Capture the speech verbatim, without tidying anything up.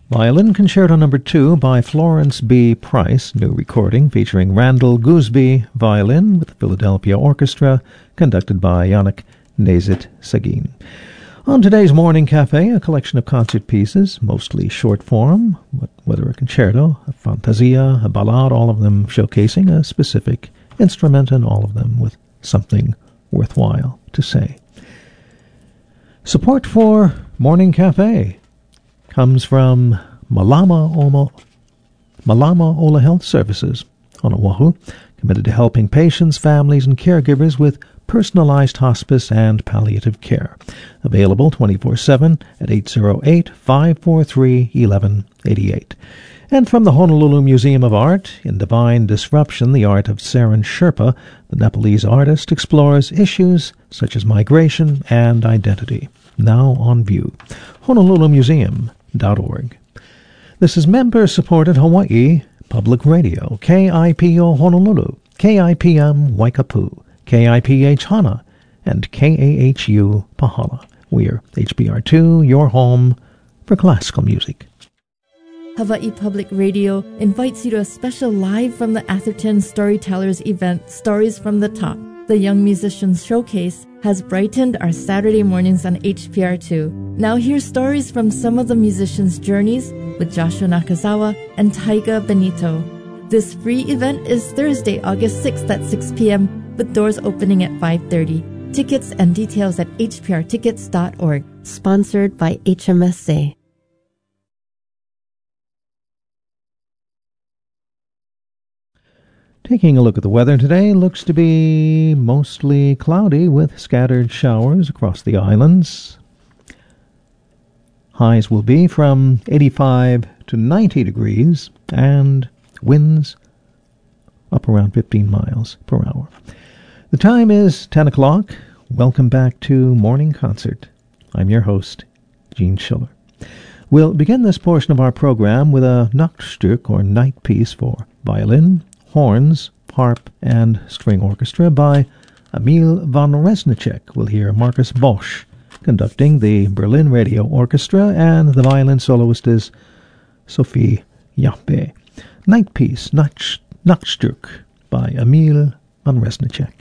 Violin Concerto Number two by Florence B. Price, new recording featuring Randall Gooseby violin with the Philadelphia Orchestra, conducted by Yannick Nézet-Séguin. On today's Morning Cafe, a collection of concert pieces, mostly short form, whether a concerto, a fantasia, a ballade, all of them showcasing a specific instrument and all of them with something worthwhile to say. Support for Morning Cafe comes from Malama Ola, Malama Ola Health Services on Oahu, committed to helping patients, families, and caregivers with personalized hospice and palliative care. Available twenty-four seven at eight oh eight, five four three, one one eight eight. And from the Honolulu Museum of Art, in Divine Disruption, the Art of Saran Sherpa, the Nepalese artist explores issues such as migration and identity. Now on view. honolulu museum dot org. This is member-supported Hawaii Public Radio, K I P O Honolulu, K I P M Waikapu, K I P H Hana, and K A H U Pahala. We're H B R two, your home for classical music. Hawaii Public Radio invites you to a special Live from the Atherton Storytellers event, Stories from the Top. The Young Musicians Showcase has brightened our Saturday mornings on H P R two. Now hear stories from some of the musicians' journeys with Joshua Nakazawa and Taiga Benito. This free event is Thursday, August sixth at six p.m. with doors opening at five thirty. Tickets and details at h p r tickets dot org. Sponsored by H M S A. Taking a look at the weather today, looks to be mostly cloudy with scattered showers across the islands. Highs will be from eighty-five to ninety degrees and winds up around fifteen miles per hour. The time is ten o'clock. Welcome back to Morning Concert. I'm your host, Gene Schiller. We'll begin this portion of our program with a Nachtstück or night piece for violin, horns, harp, and string orchestra by Emil von Resnicek. We'll hear Marcus Bosch conducting the Berlin Radio Orchestra, and the violin soloist is Sophie Jappe. Night piece, Nacht, Nachtstück by Emil von Resnicek.